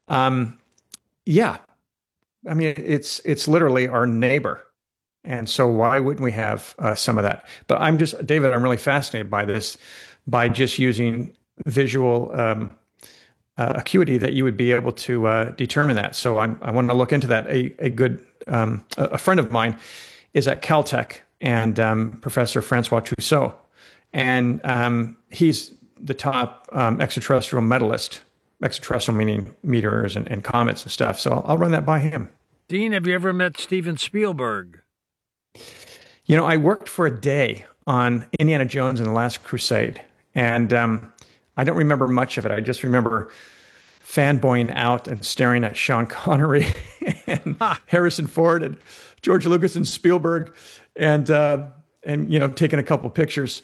Um, yeah, I mean, it's literally our neighbor. And so why wouldn't we have some of that? But David, I'm really fascinated by this, by just using visual acuity that you would be able to determine that. So I want to look into that. A friend of mine is at Caltech and Professor Francois Trousseau, and he's the top extraterrestrial medalist. Extraterrestrial meaning meteors and comets and stuff. So I'll run that by him. Dean, have you ever met Steven Spielberg? I worked for a day on Indiana Jones and the Last Crusade, and I don't remember much of it. I just remember fanboying out and staring at Sean Connery and Ha! Harrison Ford and George Lucas and Spielberg, and taking a couple pictures.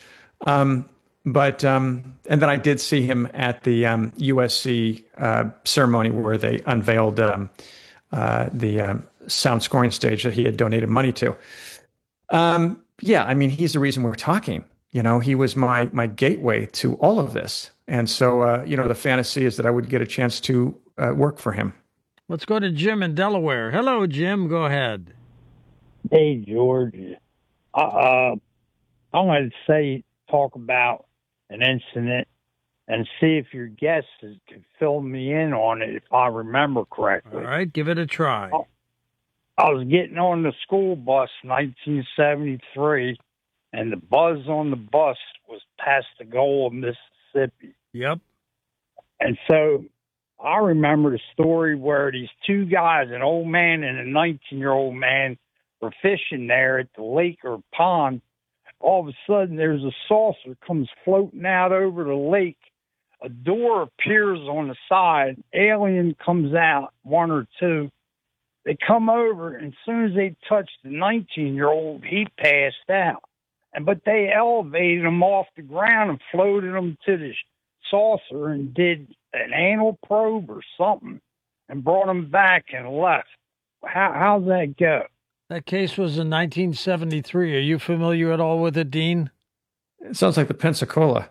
And then I did see him at the USC ceremony where they unveiled the sound scoring stage that he had donated money to. Yeah, I mean, he's the reason we're talking. He was my gateway to all of this. And so, the fantasy is that I would get a chance to work for him. Let's go to Jim in Delaware. Hello, Jim. Go ahead. Hey, George. I want to talk about an incident and see if your guests can fill me in on it if I remember correctly. All right, give it a try. I was getting on the school bus in 1973, and the buzz on the bus was past the goal of Mississippi. Yep. And so I remember the story where these two guys, an old man and a 19-year-old man, were fishing there at the lake or pond. All of a sudden, there's a saucer comes floating out over the lake. A door appears on the side. Alien comes out, one or two. They come over, and as soon as they touch the 19-year-old, he passed out. But they elevated him off the ground and floated him to the saucer and did an anal probe or something and brought him back and left. How's that go? That case was in 1973. Are you familiar at all with it, Dean? It sounds like the Pensacola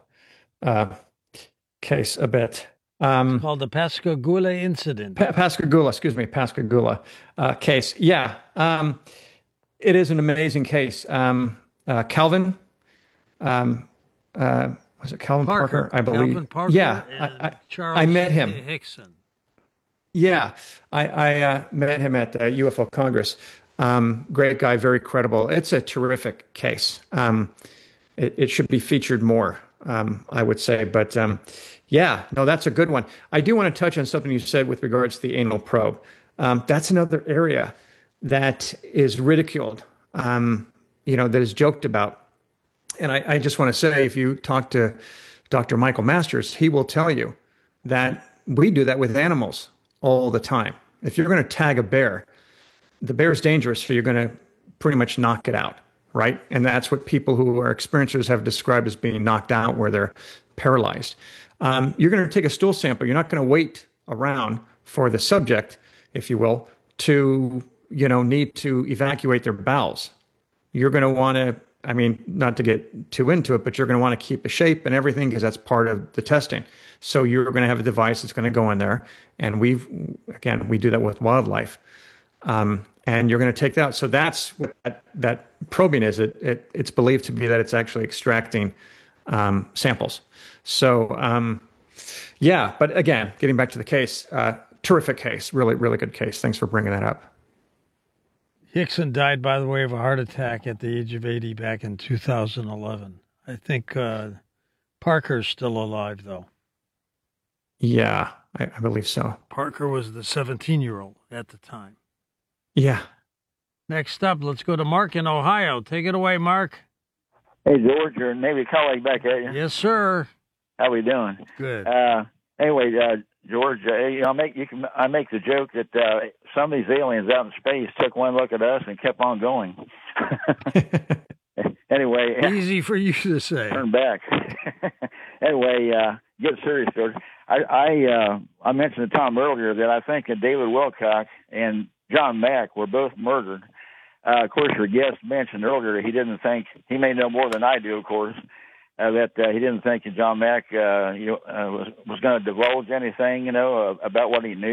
case a bit. It's called the Pascagoula incident. Pascagoula case. Yeah, it is an amazing case. Calvin, was it Calvin Parker? I believe. Calvin Parker. Yeah, Charles I met him. Hickson. Yeah, I met him at UFO Congress. Great guy, very credible. It's a terrific case. It should be featured more, I would say. But yeah, no, that's a good one. I do want to touch on something you said with regards to the anal probe. That's another area that is ridiculed, that is joked about. And I just want to say, if you talk to Dr. Michael Masters, he will tell you that we do that with animals all the time. If you're going to tag a bear, the bear is dangerous, so you're going to pretty much knock it out, right? And that's what people who are experiencers have described as being knocked out, where they're paralyzed. You're going to take a stool sample. You're not going to wait around for the subject, if you will, to, need to evacuate their bowels. You're going to want to, not to get too into it, but you're going to want to keep the shape and everything because that's part of the testing. So you're going to have a device that's going to go in there. And we do that with wildlife. And you're going to take that out. So that's what that probing is. It's believed to be that it's actually extracting samples. So, yeah, but again, getting back to the case, terrific case, really, really good case. Thanks for bringing that up. Hickson died, by the way, of a heart attack at the age of 80 back in 2011. I think Parker's still alive, though. Yeah, I believe so. Parker was the 17-year-old at the time. Yeah. Next up, let's go to Mark in Ohio. Take it away, Mark. Hey, George, your Navy colleague back at you. Yes, sir. How we doing? Good. Anyway, George, I make the joke that some of these aliens out in space took one look at us and kept on going. Anyway, easy for you to say. Turn back. Anyway, get serious, George. I mentioned to Tom earlier that I think that David Wilcock and John Mack were both murdered. Of course, your guest mentioned earlier that he may know more than I do, of course, that he didn't think that John Mack was going to divulge anything, about what he knew.